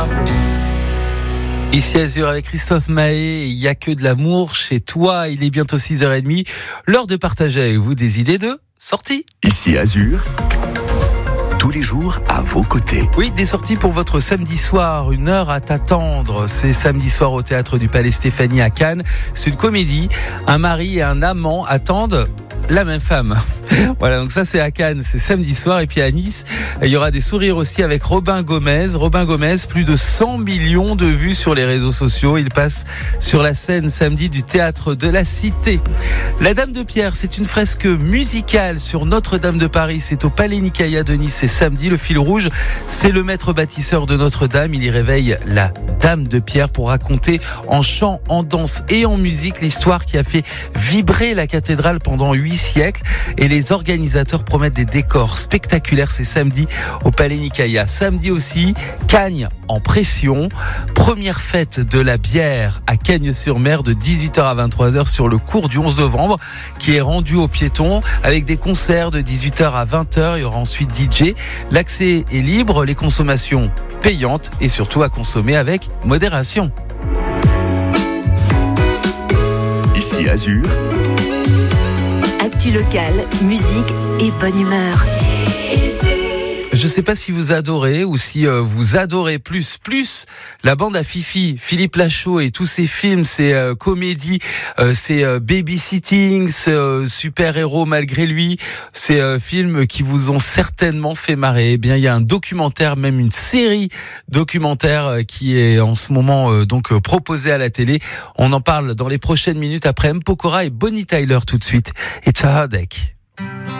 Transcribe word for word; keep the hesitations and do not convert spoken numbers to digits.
Ici Azur avec Christophe Maé, il n'y a que de l'amour chez toi, il est bientôt six heures trente, l'heure de partager avec vous des idées de sortie. Ici Azur, tous les jours à vos côtés. Oui, des sorties pour votre samedi soir, une heure à t'attendre. C'est samedi soir au Théâtre du Palais Stéphanie à Cannes. C'est une comédie, un mari et un amant attendent la même femme. Voilà, donc ça c'est à Cannes, c'est samedi soir. Et puis à Nice, il y aura des sourires aussi avec Robin Gomez. Robin Gomez, plus de cent millions de vues sur les réseaux sociaux. Il passe sur la scène samedi du Théâtre de la Cité. La Dame de Pierre, c'est une fresque musicale sur Notre-Dame de Paris. C'est au Palais Nicaïa de Nice, c'est samedi. Le fil rouge, c'est le maître bâtisseur de Notre-Dame. Il y réveille la Dame de Pierre pour raconter en chant, en danse et en musique l'histoire qui a fait vibrer la cathédrale pendant huit siècles. Et les Les organisateurs promettent des décors spectaculaires. C'est samedi au Palais Nicaïa. Samedi aussi, Cagnes en pression. Première fête de la bière à Cagnes-sur-Mer de dix-huit heures à vingt-trois heures sur le cours du onze novembre qui est rendu aux piétons avec des concerts de dix-huit heures à vingt heures. Il y aura ensuite D J. L'accès est libre, les consommations payantes et surtout à consommer avec modération. Ici Azur. Actu locale, musique et bonne humeur. Je sais pas si vous adorez ou si euh, vous adorez plus plus la bande à Fifi, Philippe Lachaud et tous ses films, ses euh, comédies, euh, ses euh, babysitting, ses euh, super-héros malgré lui, ces euh, films qui vous ont certainement fait marrer. Eh bien, il y a un documentaire, même une série documentaire euh, qui est en ce moment euh, donc euh, proposée à la télé. On en parle dans les prochaines minutes après M. Pokora et Bonnie Tyler tout de suite. It's a headache.